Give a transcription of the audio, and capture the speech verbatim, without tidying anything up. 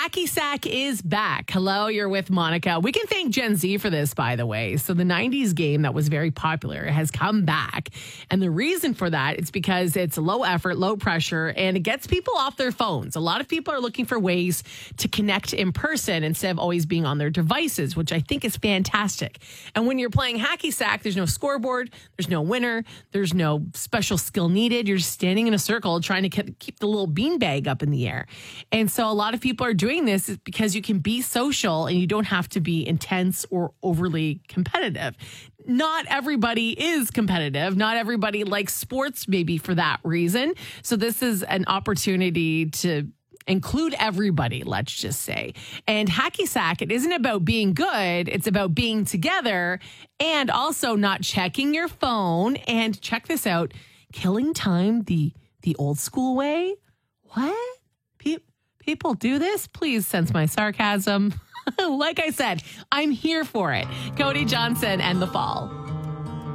Hacky Sack is back. Hello, you're with Monica. We can thank Gen Z for this, by the way. So the nineties game that was very popular has come back. And the reason for that is because it's low effort, low pressure, and it gets people off their phones. A lot of people are looking for ways to connect in person instead of always being on their devices, which I think is fantastic. And when you're playing Hacky Sack, there's no scoreboard, there's no winner, there's no special skill needed. You're just standing in a circle trying to keep the little beanbag up in the air. And so a lot of people are doing this is because you can be social and you don't have to be intense or overly competitive. Not everybody is competitive. Not everybody likes sports, maybe for that reason. So this is an opportunity to include everybody, let's just say. And Hacky Sack, it isn't about being good. It's about being together and also not checking your phone. And check this out, killing time the the old school way. What? Pe- people do this? Please sense my sarcasm. Like I said, I'm here for it. Cody Johnson and The Fall.